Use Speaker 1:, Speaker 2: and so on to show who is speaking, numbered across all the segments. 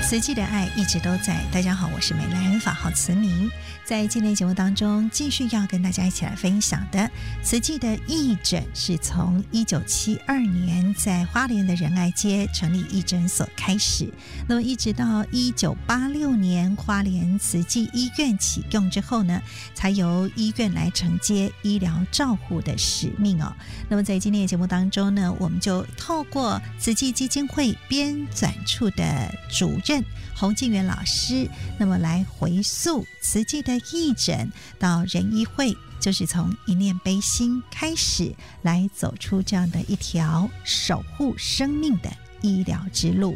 Speaker 1: 慈济的爱一直都在。大家好，我是美兰，法号慈明。在今天节目当中，继续要跟大家一起来分享的慈济的义诊，是从1972年在花莲的仁爱街成立义诊所开始，那么一直到1986年花莲慈济医院启用之后呢，才由医院来承接医疗照护的使命哦。那么在今天的节目当中呢，我们就透过慈济基金会编纂处的主任洪敬元老师，那么来回溯慈济的义诊到仁医会，就是从一念悲心开始，来走出这样的一条守护生命的医疗之路。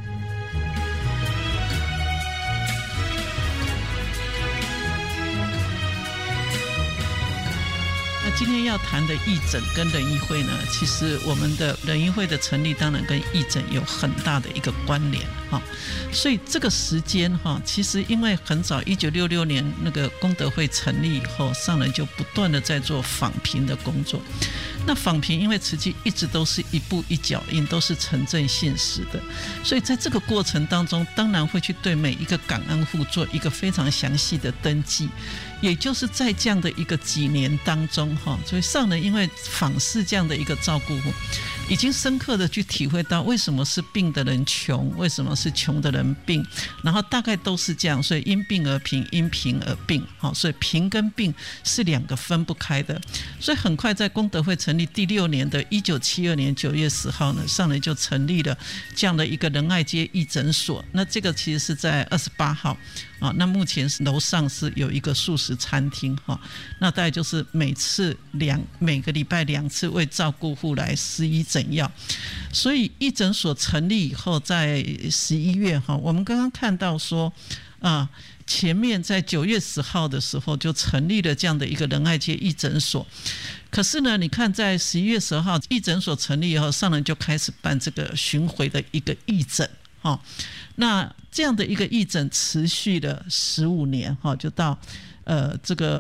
Speaker 2: 今天要谈的义诊跟仁医会呢，其实我们的仁医会的成立当然跟义诊有很大的一个关联哈，所以这个时间哈，其实因为很早1966年那个功德会成立以后，上人就不断的在做访贫的工作。那访贫因为慈济一直都是一步一脚印，都是诚正信实的，所以在这个过程当中，当然会去对每一个感恩户做一个非常详细的登记。也就是在这样的一个几年当中哈，所以上人因为访视这样的一个照顾户，已经深刻的去体会到为什么是病的人穷，为什么是穷的人病，然后大概都是这样，所以因病而贫，因贫而病，所以贫跟病是两个分不开的。所以很快在功德会成立第6年的1972年9月10号呢，上人就成立了这样的一个仁爱街义诊所。那这个其实是在28号那目前楼上是有一个素食餐厅那大概就是每个礼拜2次为照顾户来施医诊药。所以义诊所成立以后，在11月我们刚刚看到说前面在9月10号的时候就成立了这样的一个仁爱街义诊所。可是呢，你看在11月10号义诊所成立以后，上人就开始办这个巡回的一个义诊那这样的一个义诊持续了15年就到这个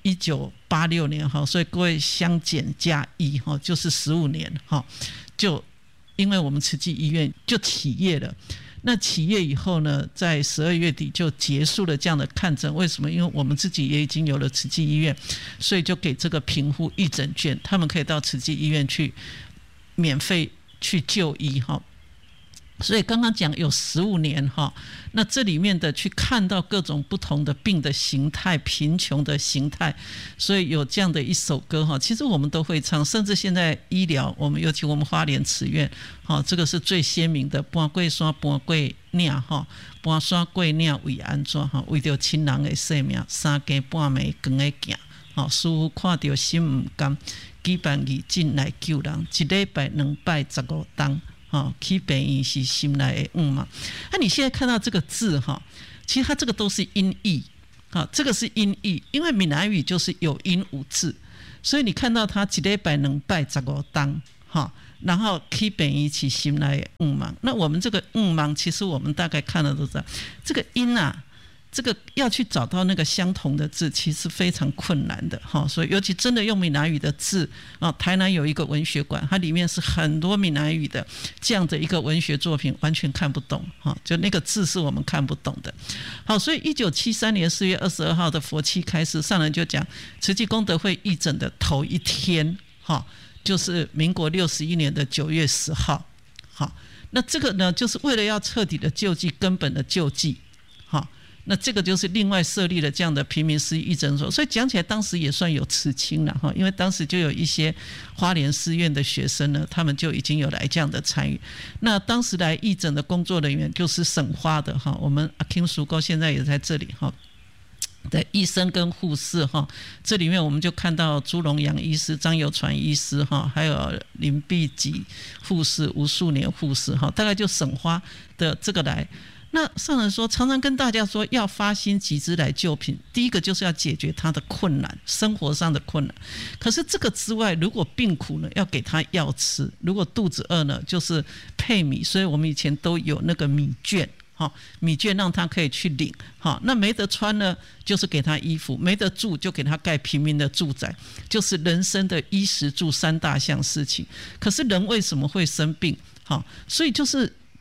Speaker 2: 1986年所以各位相减加1就是15年就因为我们慈济医院就起业了。那起业以后呢，在12月底就结束了这样的看诊。为什么？因为我们自己也已经有了慈济医院，所以就给这个贫户义诊券，他们可以到慈济医院去免费去就医所以刚刚讲有15年那这里面的去看到各种不同的病的形态，贫穷的形态，所以有这样的一首歌其实我们都会唱，甚至现在医疗，尤其我们花莲慈院这个是最鲜明的，搬过山搬过岭搬山过岭为安怎为着亲人的生命3更半暝光的行师父看到心不甘，举办义诊来救人，一礼拜2摆15天去病院是心内的嘛。你现在看到这个字其实它这个都是音译这个是音译，因为闽南语就是有音无字，所以你看到它一礼拜2摆15天然后去病院是心内的嘛。那我们这个嘛，其实我们大概看了都知道，这个音这个要去找到那个相同的字其实非常困难的所以尤其真的用闽南语的字台南有一个文学馆，它里面是很多闽南语的这样的一个文学作品，完全看不懂就那个字是我们看不懂的。好，所以1973年4月22号的佛七开始，上人就讲慈济功德会义诊的头一天就是民国61年的9月10号那这个呢，就是为了要彻底的救济，根本的救济那这个就是另外设立了这样的平民私义诊所。所以讲起来当时也算有慈亲了因为当时就有一些花莲师院的学生呢，他们就已经有来这样的参与。那当时来义诊的工作人员就是省花的我们阿 King 叔哥现在也在这里的医生跟护士这里面我们就看到朱龙阳医师、张友传医师还有林碧吉护士、吴树年护士大概就省花的这个来。那上人说，常常跟大家说要发心集资来救贫，第一个就是要解决他的困难，生活上的困难。可是这个之外，如果病苦呢，要给他药吃；如果肚子饿呢，就是配米。所以我们以前都有那个米券，米券让他可以去领。那没得穿呢，就是给他衣服；没得住，就给他盖平民的住宅。就是人生的衣食住3大项事情。可是人为什么会生病？所以就是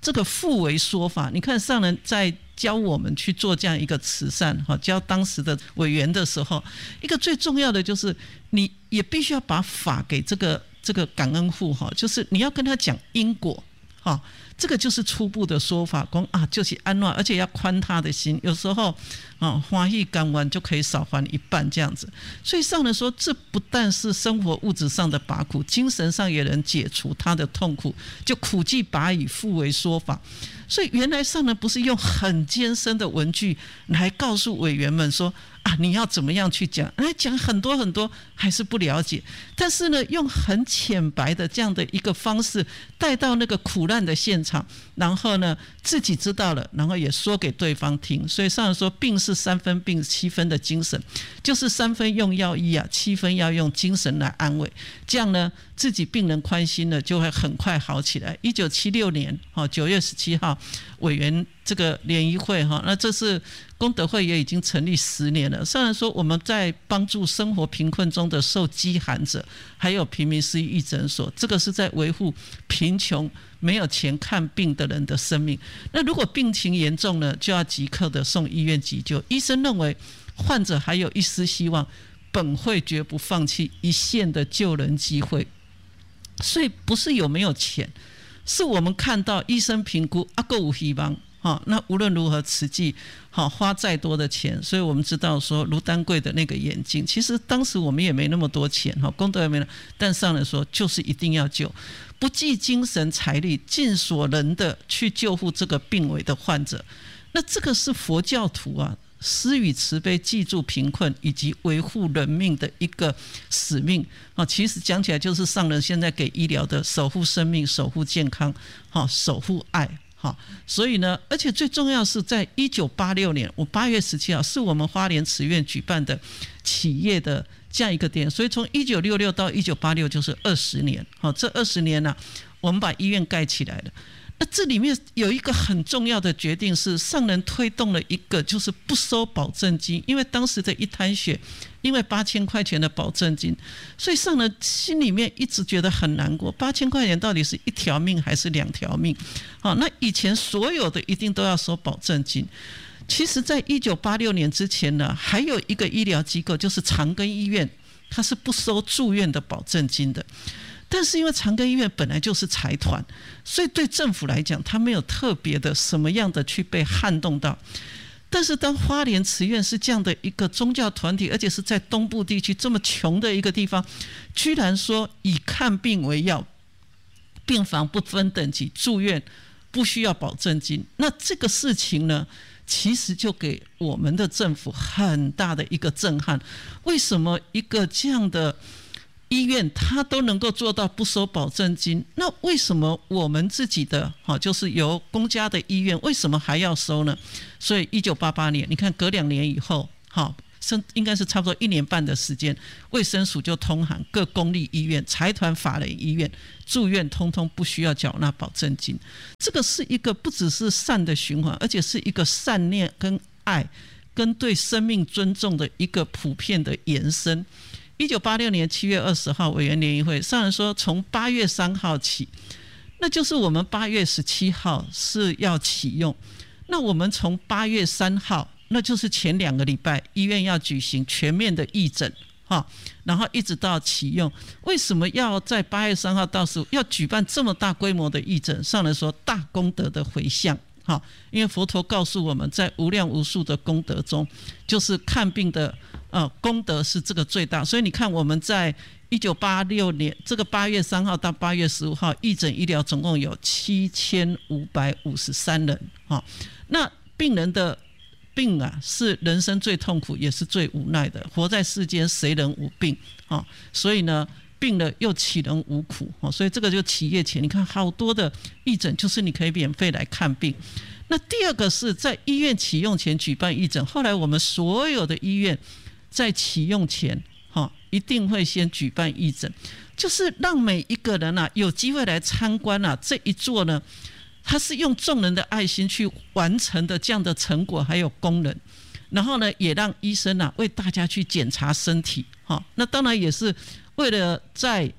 Speaker 2: 这个复为说法。你看上人在教我们去做这样一个慈善，教当时的委员的时候，一个最重要的就是你也必须要把法给这个感恩户，就是你要跟他讲因果，这个就是初步的说法，说就是安乐，而且要宽他的心。有时候欢喜甘愿就可以少还一半这样子。所以上人说，这不但是生活物质上的拔苦，精神上也能解除他的痛苦，就苦既拔以复为说法。所以原来上人不是用很艰深的文句来告诉委员们说你要怎么样去讲，讲很多很多还是不了解，但是呢用很浅白的这样的一个方式带到那个苦难的现场，然后呢自己知道了，然后也说给对方听。所以上人说，病是3分病7分的精神，就是3分用药医7分要用精神来安慰，这样呢自己病人宽心了，就会很快好起来。1976年9月17号委员这个联谊会，那这是功德会也已经成立10年了。上人说，我们在帮助生活贫困中的受饥寒者，还有平民失忆诊所，这个是在维护贫穷没有钱看病的人的生命。那如果病情严重呢，就要即刻的送医院急救。医生认为患者还有一丝希望，本会绝不放弃一线的救人机会。所以不是有没有钱，是我们看到医生评估还有希望，那无论如何慈济花再多的钱。所以我们知道说卢丹贵的那个眼镜，其实当时我们也没那么多钱，功德也没了，但上人说就是一定要救，不计精神财力，尽所能的去救护这个病危的患者。那这个是佛教徒施予慈悲，记住贫困以及维护人命的一个使命。其实讲起来就是上人现在给医疗的守护生命、守护健康、守护爱。所以呢，而且最重要是在1986年8月17号是我们花莲慈院举办的企业的这样一个点，所以从1966到1986就是20年。这20年我们把医院盖起来了。那这里面有一个很重要的决定是，上人推动了一个就是不收保证金，因为当时的一滩血因为8000块钱的保证金，所以上人心里面一直觉得很难过，8000块钱到底是1条命还是2条命？那以前所有的一定都要收保证金。其实在1986年之前呢，还有一个医疗机构就是长庚医院，它是不收住院的保证金的。但是因为长庚医院本来就是财团，所以对政府来讲，它没有特别的什么样的去被撼动到。但是当花莲慈院是这样的一个宗教团体，而且是在东部地区这么穷的一个地方，居然说以看病为要，病房不分等级，住院不需要保证金，那这个事情呢，其实就给我们的政府很大的一个震撼。为什么一个这样的医院它都能够做到不收保证金，那为什么我们自己的就是由公家的医院为什么还要收呢？所以1988年你看隔2年以后，应该是差不多1年半的时间，卫生署就通函各公立医院、财团法人医院住院通通不需要缴纳保证金。这个是一个不只是善的循环，而且是一个善念跟爱跟对生命尊重的一个普遍的延伸。1986年7月20号委员联谊会，上人说从8月3号起，那就是我们8月17号是要启用，那我们从8月3号，那就是前2个礼拜医院要举行全面的义诊，然后一直到启用。为什么要在8月3号到15要举办这么大规模的义诊？上人说大功德的回向，因为佛陀告诉我们在无量无数的功德中，就是看病的功德是这个最大。所以你看我们在1986年这个8月3号到8月15号义诊医疗总共有7553人。那病人的病是人生最痛苦也是最无奈的，活在世间谁人无病，所以呢病了又岂能无苦，所以这个就企业钱。你看好多的义诊就是你可以免费来看病。那第二个是在医院启用前举办义诊，后来我们所有的医院在启用前一定会先举办义诊，就是让每一个人有机会来参观这一座呢，它是用众人的爱心去完成的这样的成果还有功能。然后呢也让医生为大家去检查身体，那当然也是为了在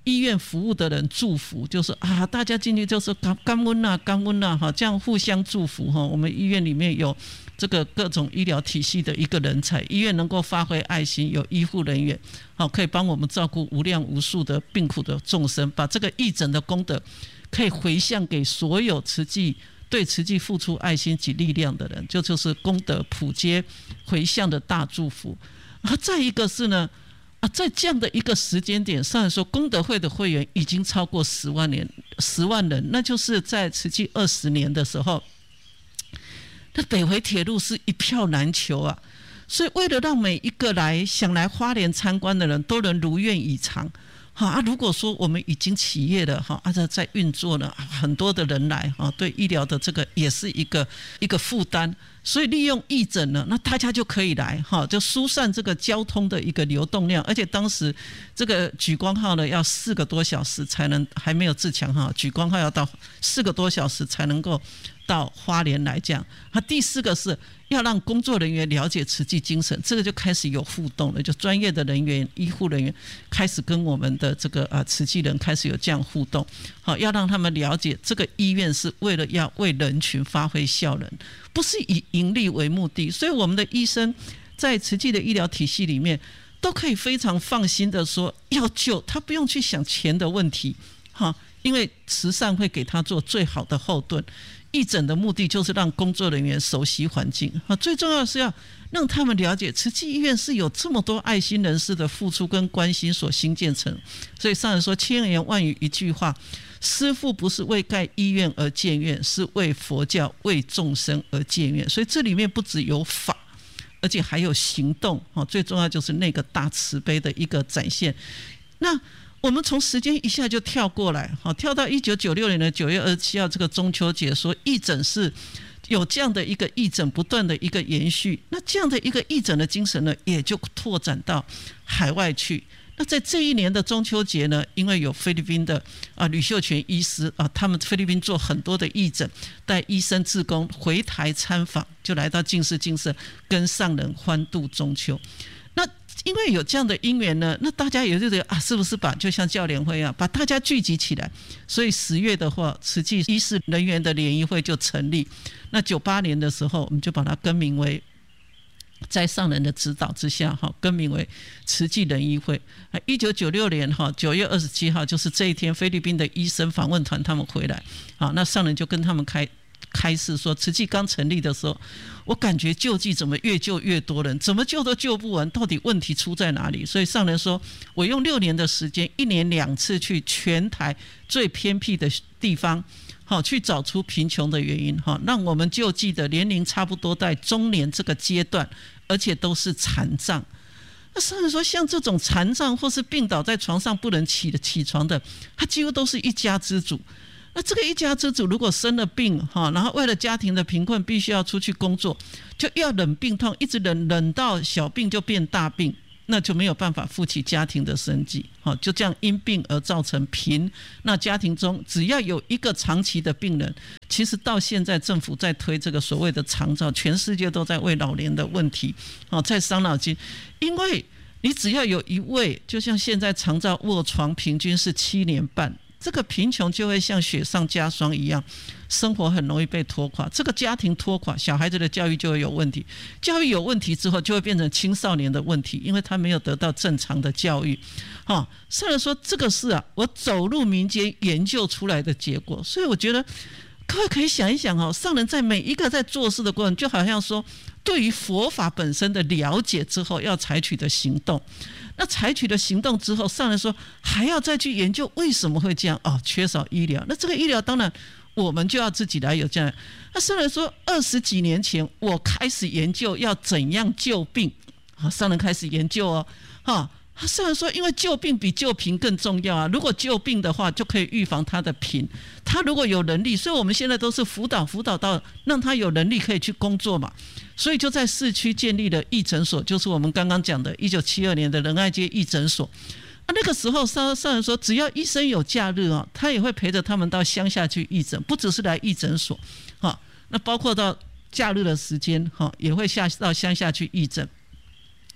Speaker 2: 医院服务的人祝福，就是啊，大家进去就是感恩啊，感恩啊，这样互相祝福哈。我们医院里面有这个各种医疗体系的一个人才，医院能够发挥爱心，有医护人员，好可以帮我们照顾无量无数的病苦的众生，把这个义诊的功德可以回向给所有对慈济付出爱心及力量的人，就是功德普皆回向的大祝福。再一个是呢。在这样的一个时间点上来说，功德会的会员已经超过10万人，那就是在慈济20年的时候，那北回铁路是一票难求啊。所以为了让每一个想来花莲参观的人都能如愿以偿，如果说我们已经起业了在运作了，很多的人来对医疗的这个也是一个负担。所以利用义诊呢，那大家就可以来就疏散这个交通的一个流动量。而且当时这个莒光号呢要4个多小时才能，还没有自强号，莒光号要到4个多小时才能够到花莲来讲。第4个是要让工作人员了解慈济精神，这个就开始有互动了，就专业的人员、医护人员开始跟我们的这个慈济人开始有这样互动。要让他们了解这个医院是为了要为人群发挥效能，不是以盈利为目的。所以我们的医生在慈济的医疗体系里面都可以非常放心的说要救他，不用去想钱的问题，因为慈善会给他做最好的后盾。义诊的目的就是让工作人员熟悉环境，最重要的是要让他们了解慈济医院是有这么多爱心人士的付出跟关心所兴建成。所以上人说千言万语一句话，师父不是为盖医院而建院，是为佛教为众生而建院。所以这里面不只有法，而且还有行动，最重要就是那个大慈悲的一个展现。那我们从时间一下就跳过来，跳到1996年的9月27号这个中秋节，说义诊是有这样的一个义诊不断的一个延续。那这样的一个义诊的精神呢，也就拓展到海外去。那在这一年的中秋节呢，因为有菲律宾的吕秀全医师他们菲律宾做很多的义诊，带医生志工回台参访，就来到净寺精舍跟上人欢度中秋。那因为有这样的因缘呢，那大家也就觉得是不是就像教联会一样把大家聚集起来。所以10月的话，慈济医事人员的联谊会就成立。那98年的时候，我们就把它更名为，在上人的指导之下更名为慈济人谊会。1996年9月27号就是这一天，菲律宾的医生访问团他们回来，那上人就跟他们开示说，慈济刚成立的时候，我感觉救济怎么越救越多人，怎么救都救不完，到底问题出在哪里？所以上人说，我用6年的时间，1年2次去全台最偏僻的地方去找出贫穷的原因，让我们救济的年龄差不多在中年这个阶段，而且都是残障。那上人说，像这种残障或是病倒在床上不能起床的，他几乎都是一家之主。那这个一家之主如果生了病，然后为了家庭的贫困必须要出去工作，就要忍病痛，一直忍到小病就变大病，那就没有办法负起家庭的生计，就这样因病而造成贫。那家庭中只要有一个长期的病人，其实到现在政府在推这个所谓的长照，全世界都在为老年的问题在伤脑筋。因为你只要有一位，就像现在长照卧床平均是7年半，这个贫穷就会像雪上加霜一样，生活很容易被拖垮。这个家庭拖垮，小孩子的教育就会有问题，教育有问题之后就会变成青少年的问题，因为他没有得到正常的教育。上人说这个是我走入民间研究出来的结果。所以我觉得各位可以想一想上人在每一个在做事的过程，就好像说对于佛法本身的了解之后要采取的行动，那采取的行动之后，上人说还要再去研究为什么会这样缺少医疗。那这个医疗当然我们就要自己来有这样。那上人说20几年前我开始研究要怎样救病，上人开始研究上人说因为救病比救贫更重要如果救病的话就可以预防他的贫，他如果有能力，所以我们现在都是辅导到让他有能力可以去工作嘛。所以就在市区建立了义诊所，就是我们刚刚讲的1972年的仁爱街义诊所。那个时候上人说只要医生有假日他也会陪着他们到乡下去义诊，不只是来义诊所那包括到假日的时间也会到乡下去义诊。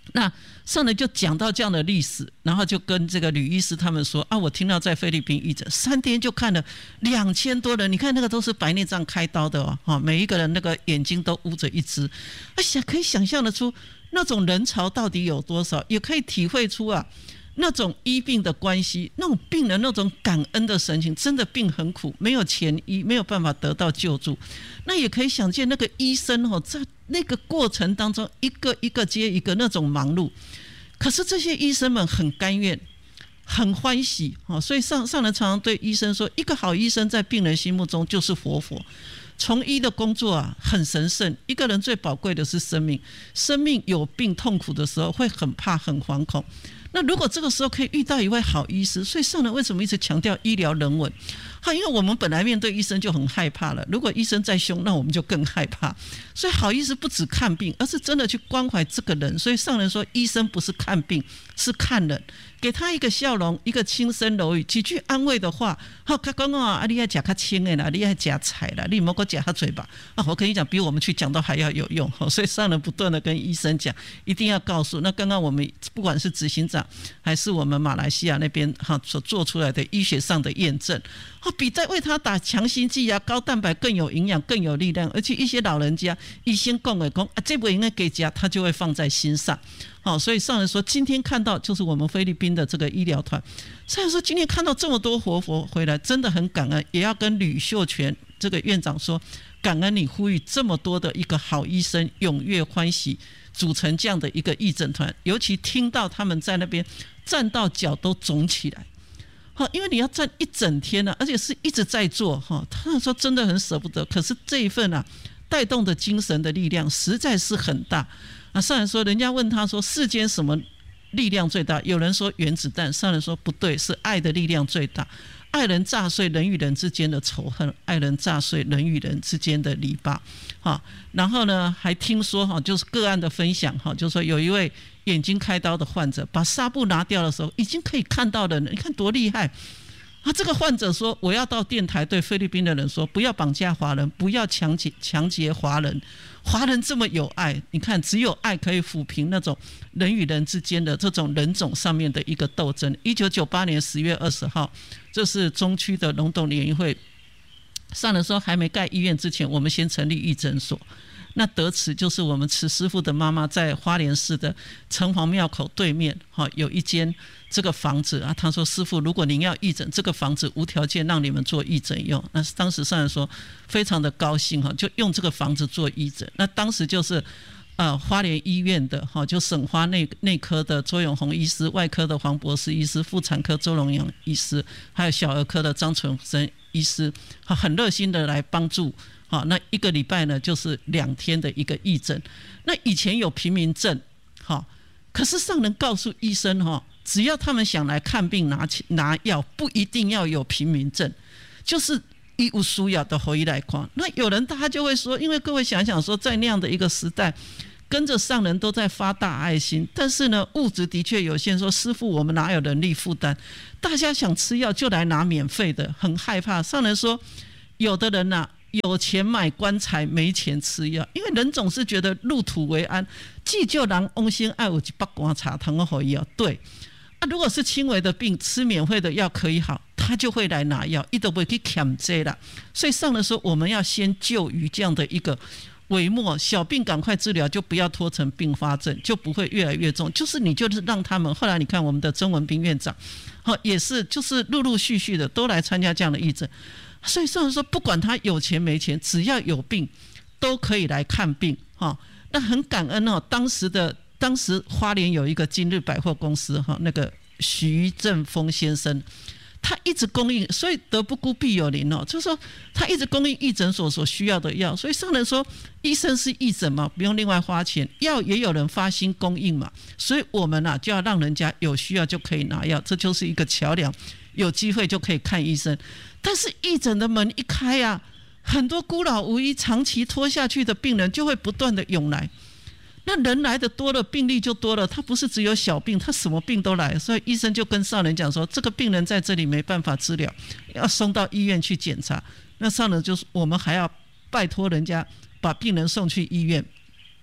Speaker 2: 那上人就讲到这样的历史，然后就跟这个吕医师他们说啊，我听到在菲律宾义诊3天就看了2000多人，你看那个都是白内障开刀的哦，每一个人那个眼睛都捂着一只，可以想象得出那种人潮到底有多少，也可以体会出啊那种医病的关系，那种病人那种感恩的神情，真的病很苦，没有钱医，没有办法得到救助。那也可以想见那个医生在那个过程当中一个一个接一个那种忙碌，可是这些医生们很甘愿很欢喜，所以上人常常对医生说，一个好医生在病人心目中就是活佛。从医的工作啊很神圣，一个人最宝贵的是生命，生命有病痛苦的时候会很怕很惶恐，那如果这个时候可以遇到一位好医师，所以上人为什么一直强调医疗人文？因为我们本来面对医生就很害怕了，如果医生再凶，那我们就更害怕。所以好医师不只看病，而是真的去关怀这个人。所以上人说，医生不是看病，是看人，给他一个笑容，一个轻声柔语，几句安慰的话。他讲啊，你要吃较轻的啦，你要吃菜啦，你不要吃他嘴巴啊！我跟你讲，比我们去讲都还要有用。所以上人不断的跟医生讲，一定要告诉。那刚刚我们不管是执行长，还是我们马来西亚那边所做出来的医学上的验证，比在为他打强心剂啊、高蛋白更有营养、更有力量。而且一些老人家医生讲的讲这不应该给家，他就会放在心上。所以上人说，今天看到就是我们菲律宾的这个医疗团，上人说今天看到这么多活佛回来，真的很感恩，也要跟吕秀全这个院长说，感恩你呼吁这么多的一个好医生踊跃欢喜组成这样的一个义诊团，尤其听到他们在那边站到脚都肿起来，因为你要站一整天而且是一直在做，他说真的很舍不得，可是这一份带动的精神的力量实在是很大。上人说，人家问他说，世间什么力量最大？有人说原子弹，上人说不对，是爱的力量最大。爱人炸碎人与人之间的仇恨，爱人炸碎人与人之间的篱笆。然后呢，还听说就是个案的分享，就是说有一位眼睛开刀的患者，把纱布拿掉的时候，已经可以看到人了，你看多厉害。这个患者说，我要到电台对菲律宾的人说，不要绑架华人，不要强劫华人，华人这么有爱，你看只有爱可以抚平那种人与人之间的这种人种上面的一个斗争。1998年10月20号，这是中区的龙洞联谊会，上人说还没盖医院之前，我们先成立义诊所。那德慈就是我们慈师父的妈妈，在花莲市的城隍庙口对面有一间这个房子他说，师父，如果您要义诊，这个房子无条件让你们做义诊用。那当时上人说非常的高兴就用这个房子做义诊。那当时就是花莲医院的就省花内科的周永宏医师，外科的黄博士医师，妇产科周荣阳医师，还有小儿科的张纯生医师，很热心的来帮助。那一个礼拜呢就是2天的一个义诊。那以前有平民证，可是上人告诉医生只要他们想来看病拿药，不一定要有平民证，就是医务需要的回来看。那有人他就会说，因为各位想想说，在那样的一个时代，跟着上人都在发大爱心，但是呢物质的确有限，说师父我们哪有能力负担，大家想吃药就来拿免费的，很害怕。上人说，有的人有钱买棺材，没钱吃药，因为人总是觉得入土为安，既就人翁心爱有一百罐茶糖好药。对如果是轻微的病，吃免费的药可以好，他就会来拿药，他都不会去欠这啦。所以上人说，我们要先就于这样的一个微末小病赶快治疗，就不要拖成并发症，就不会越来越重。就是你就是让他们，后来你看我们的曾文彬院长也是就是陆陆续续的都来参加这样的义诊。所以上人说，不管他有钱没钱，只要有病都可以来看病。那很感恩当时花莲有一个今日百货公司那个徐正峰先生，他一直供应，所以德不孤必有邻就是说他一直供应义诊所所需要的药。所以上人说，医生是义诊嘛，不用另外花钱，药也有人发心供应嘛，所以我们就要让人家有需要就可以拿药，这就是一个桥梁，有机会就可以看医生。但是义诊的门一开很多孤老无依长期拖下去的病人就会不断的涌来，那人来的多了，病例就多了，他不是只有小病，他什么病都来。所以医生就跟上人讲说，这个病人在这里没办法治疗，要送到医院去检查。那上人就是我们还要拜托人家把病人送去医院，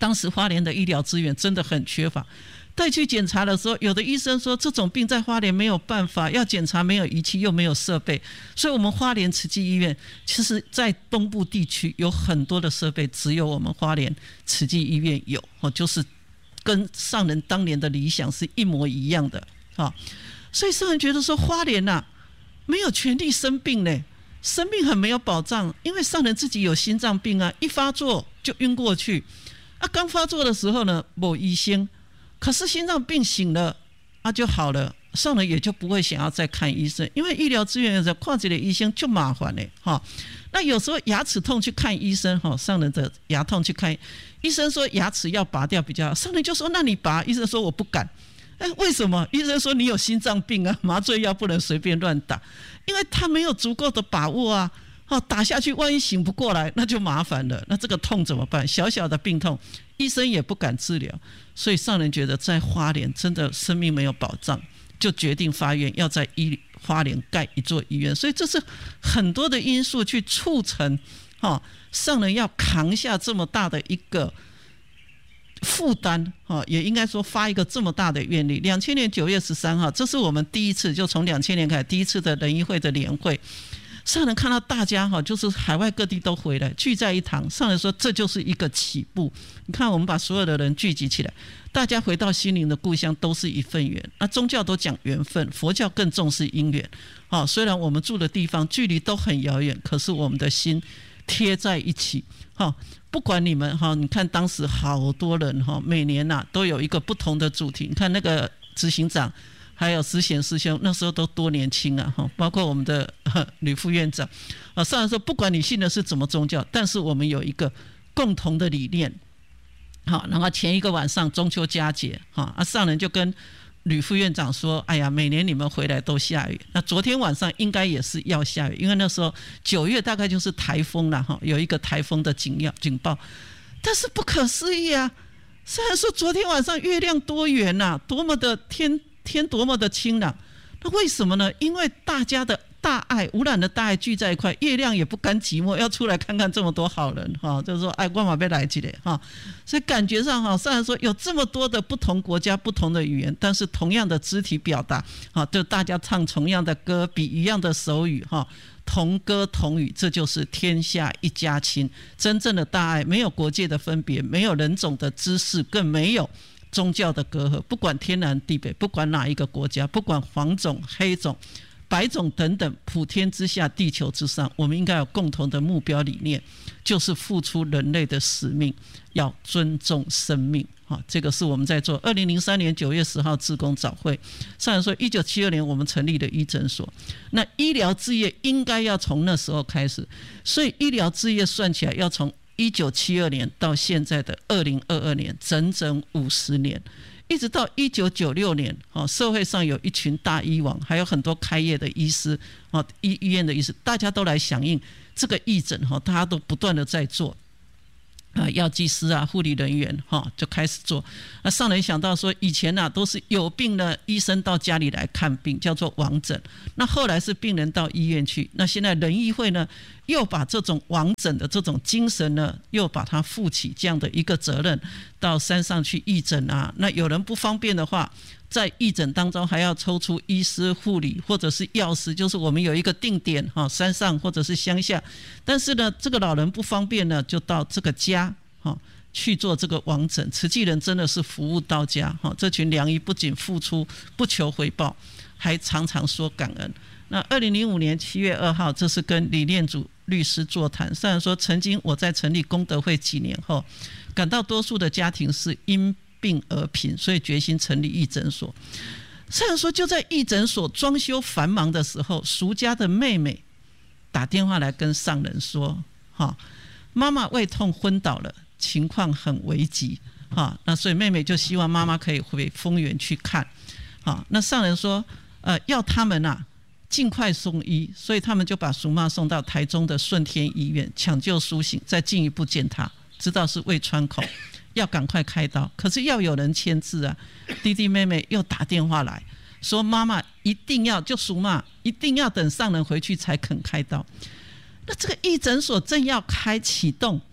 Speaker 2: 当时花莲的医疗资源真的很缺乏，带去检查的时候，有的医生说这种病在花莲没有办法，要检查没有仪器又没有设备，所以我们花莲慈济医院其实在东部地区有很多的设备，只有我们花莲慈济医院有，就是跟上人当年的理想是一模一样的。所以上人觉得说花莲没有权利生病呢，生命很没有保障，因为上人自己有心脏病一发作就晕过去刚发作的时候呢没医生，可是心脏病醒了就好了，上人也就不会想要再看医生，因为医疗资源有时候看一个医生就麻烦了那有时候牙齿痛去看医生上人的牙痛去看医生，说牙齿要拔掉比较好，上人就说那你拔，医生说我不敢。为什么？医生说你有心脏病麻醉药不能随便乱打，因为他没有足够的把握打下去万一醒不过来那就麻烦了，那这个痛怎么办？小小的病痛医生也不敢治疗，所以上人觉得在花莲真的生命没有保障，就决定发愿要在花莲盖一座医院。所以这是很多的因素去促成上人要扛下这么大的一个负担也应该说发一个这么大的愿力。2000年9月13号，这是我们第一次，就从2000年开始第一次的仁医会的联会，上人看到大家就是海外各地都回来聚在一堂，上人说这就是一个起步。你看我们把所有的人聚集起来，大家回到心灵的故乡都是一份缘。宗教都讲缘分，佛教更重视因缘虽然我们住的地方距离都很遥远，可是我们的心贴在一起不管你们你看当时好多人每年都有一个不同的主题。你看那个执行长还有思贤师兄那时候都多年轻包括我们的吕副院长上人说不管你信的是什么宗教，但是我们有一个共同的理念然后前一个晚上中秋佳节上人就跟吕副院长说哎呀每年你们回来都下雨，那昨天晚上应该也是要下雨，因为那时候9月大概就是台风啦有一个台风的警报，但是不可思议虽然说昨天晚上月亮多圆多么的天多么的清朗，那为什么呢？因为大家的大爱，无染的大爱聚在一块，月亮也不甘寂寞，要出来看看这么多好人就是说我嘛要来一个所以感觉上虽然说有这么多的不同国家不同的语言，但是同样的肢体表达就大家唱同样的歌，比一样的手语同歌同语，这就是天下一家亲。真正的大爱没有国界的分别，没有人种的知识，更没有宗教的隔阂，不管天南地北，不管哪一个国家，不管黄种黑种白种等等，普天之下地球之上，我们应该有共同的目标理念，就是付出人类的使命，要尊重生命这个是我们在做。2003年9月10号志工早会，上人说1972年我们成立了医诊所，那医疗事业应该要从那时候开始，所以医疗事业算起来要从1972年到现在的2022年，整整50年，一直到1996年社会上有一群大医王，还有很多开业的医师医院的医师，大家都来响应这个义诊大家都不断的在做药剂师护理人员就开始做。那上人想到说以前都是有病的医生到家里来看病，叫做往诊，那后来是病人到医院去，那现在仁医会呢又把这种往诊的这种精神呢又把它负起这样的一个责任，到山上去义诊那有人不方便的话，在义诊当中还要抽出医师护理或者是药师，就是我们有一个定点山上或者是乡下，但是呢这个老人不方便呢，就到这个家去做这个往诊。慈济人真的是服务到家这群良医不仅付出不求回报，还常常说感恩。那2005年7月2号，这是跟李念祖律师座谈，虽然说曾经我在成立功德会几年后，感到多数的家庭是因病而贫，所以决心成立义诊所。虽然说就在义诊所装修繁忙的时候，俗家的妹妹打电话来跟上人说妈妈胃痛昏倒了，情况很危急那所以妹妹就希望妈妈可以回丰原去看那上人说要他们尽快送医，所以他们就把淑妈送到台中的顺天医院抢救苏醒，再进一步见她，知道是胃穿孔，要赶快开刀，可是要有人签字弟弟妹妹又打电话来说妈妈一定要，就淑妈一定要等上人回去才肯开刀。那这个义诊所正要启动，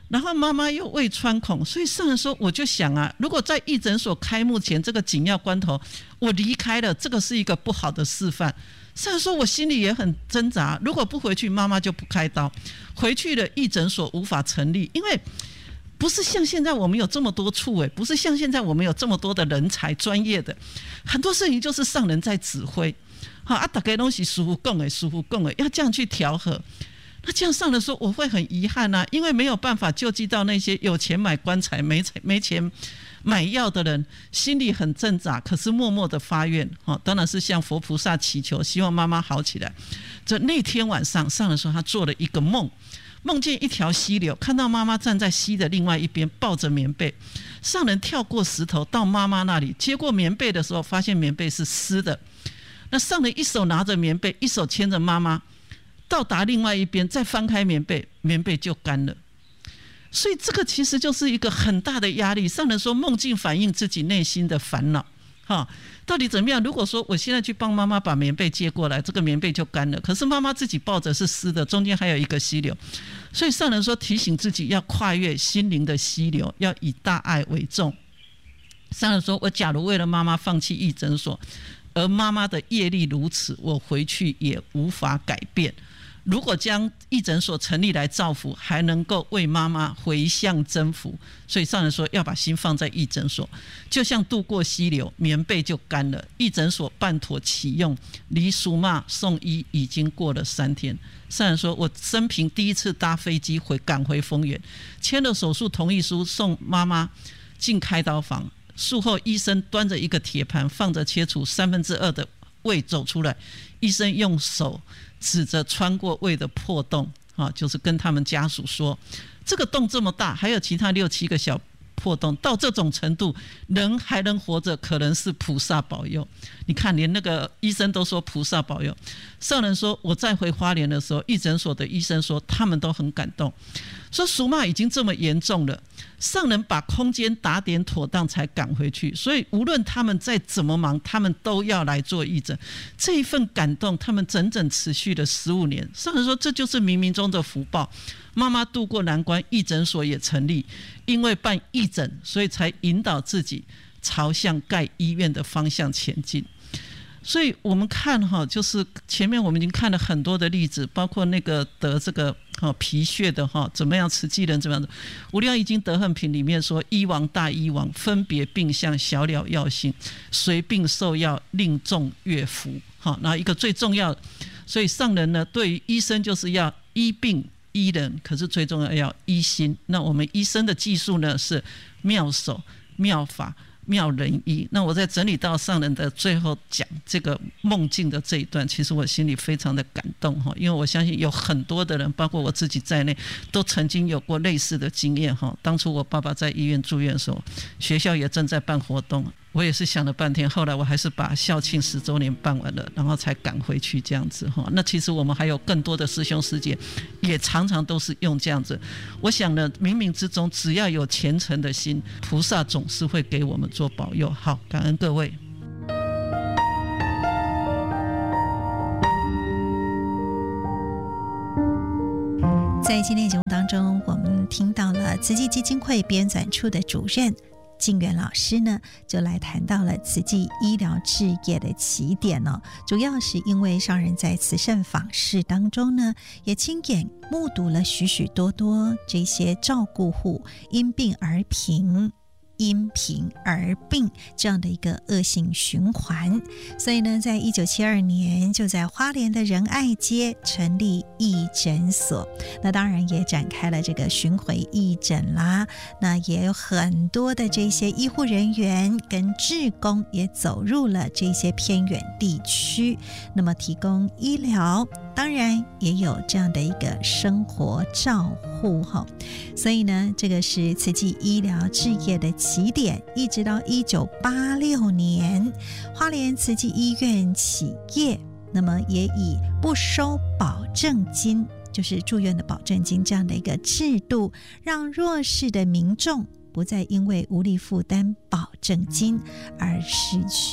Speaker 2: 然后妈妈又胃穿孔，所以上人说，我就想啊，如果在义诊所开幕前这个紧要关头我离开了，这个是一个不好的示范。上人说我心里也很挣扎，如果不回去妈妈就不开刀，回去了义诊所无法成立，因为不是像现在我们有这么多处委，不是像现在我们有这么多的人才专业的，很多事情就是上人在指挥大家都是师父讲的师父讲的，要这样去调和。那这样上人说我会很遗憾啊，因为没有办法救济到那些有钱买棺材没钱买药的人，心里很挣扎，可是默默的发愿当然是向佛菩萨祈求，希望妈妈好起来。那天晚上上人说他做了一个梦，梦见一条溪流，看到妈妈站在溪的另外一边抱着棉被，上人跳过石头到妈妈那里，接过棉被的时候发现棉被是湿的，那上人一手拿着棉被，一手牵着妈妈到达另外一边，再翻开棉被，棉被就干了。所以这个其实就是一个很大的压力。上人说梦境反映自己内心的烦恼到底怎么样？如果说我现在去帮妈妈把棉被接过来，这个棉被就干了，可是妈妈自己抱着是湿的，中间还有一个溪流，所以上人说提醒自己要跨越心灵的溪流，要以大爱为重。上人说我假如为了妈妈放弃义诊所，而妈妈的业力如此，我回去也无法改变。如果将义诊所成立来造福，还能够为妈妈回向增福，所以上人说要把心放在义诊所，就像渡过溪流，棉被就干了。义诊所办妥启用，离苏骂送医已经过了3天。上人说我生平第一次搭飞机赶回丰原，签了手术同意书，送妈妈进开刀房。术后医生端着一个铁盘，放着切除2/3的胃走出来，医生用手指着穿过胃的破洞就是跟他们家属说，这个洞这么大，还有其他6、7个小破洞，到这种程度人还能活着，可能是菩萨保佑。你看连那个医生都说菩萨保佑。上人说我再回花莲的时候，义诊所的医生说他们都很感动，说属骂已经这么严重了，上人把空间打点妥当才赶回去，所以无论他们再怎么忙，他们都要来做义诊。这一份感动他们整整持续了15年。上人说这就是冥冥中的福报，妈妈渡过难关，义诊所也成立，因为办义诊，所以才引导自己朝向盖医院的方向前进。所以我们看就是前面我们已经看了很多的例子，包括那个得这个皮屑的怎么样，慈济人怎么样的。无量易经德行品里面说，医王大医王，分别病相，小了药性，随病受药，令众悦服。那一个最重要的，所以上人呢对于医生就是要医病医人，可是最重要要医心。那我们医生的技术呢是妙手妙法妙人医。那我在整理到上人的最后讲这个梦境的这一段，其实我心里非常的感动，因为我相信有很多的人，包括我自己在内，都曾经有过类似的经验。当初我爸爸在医院住院的时候，学校也正在办活动，我也是想了半天，后来我还是把校庆10周年办完了，然后才赶回去这样子。那其实我们还有更多的师兄师姐也常常都是用这样子。我想呢，冥冥之中只要有虔诚的心，菩萨总是会给我们做保佑。好，感恩各位。
Speaker 1: 在今天节目当中，我们听到了慈济基金会编纂处的主任静远老师呢，就来谈到了慈济医疗事业的起点主要是因为上人在慈圣访视当中呢，也亲眼目睹了许许多多这些照顾户因病而贫，因贫而病这样的一个恶性循环。所以呢，在1972年就在花莲的仁爱街成立义诊所，那当然也展开了这个巡回义诊啦。那也有很多的这些医护人员跟志工也走入了这些偏远地区，那么提供医疗，当然也有这样的一个生活照护所以呢，这个是慈济医疗事业的起点，一直到1986年花莲慈济医院起业，那么也以不收保证金，就是住院的保证金这样的一个制度，让弱势的民众不再因为无力负担保证金而失去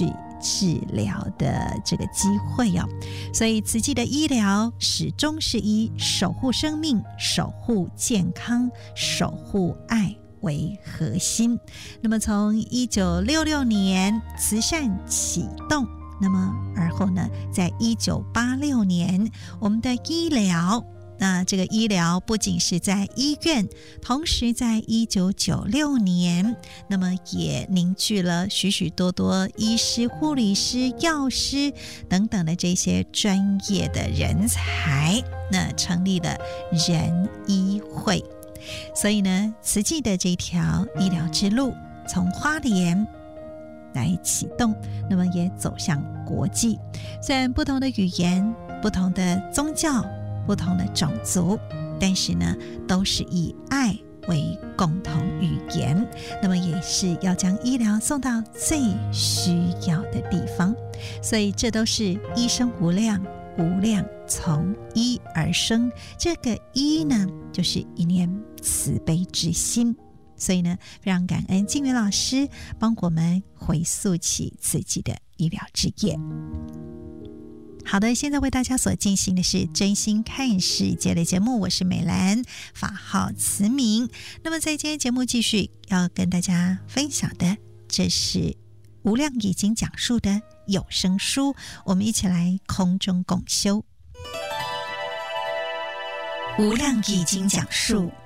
Speaker 1: 治疗的这个机会哦。所以慈济的医疗始终是以守护生命、守护健康、守护爱为核心。那么从1966年慈善启动，那么而后呢，在1986年，我们的医疗，那这个医疗不仅是在医院，同时在1996年，那么也凝聚了许许多多医师、护理师、药师等等的这些专业的人才，那成立了人医会。所以呢，慈济的这条医疗之路从花莲来启动，那么也走向国际。虽然不同的语言、不同的宗教、不同的种族，但是呢，都是以爱为共同语言，那么也是要将医疗送到最需要的地方。所以这都是医生无量，无量从医而生。这个医呢，就是一念慈悲之心。所以呢，非常感恩静云老师帮我们回溯起自己的医疗之夜。好的，现在为大家所进行的是真心看世界的节目，我是美兰，法号慈明。那么在今天节目继续要跟大家分享的，这是无量已经讲述的有声书，我们一起来空中共修。无量已经讲述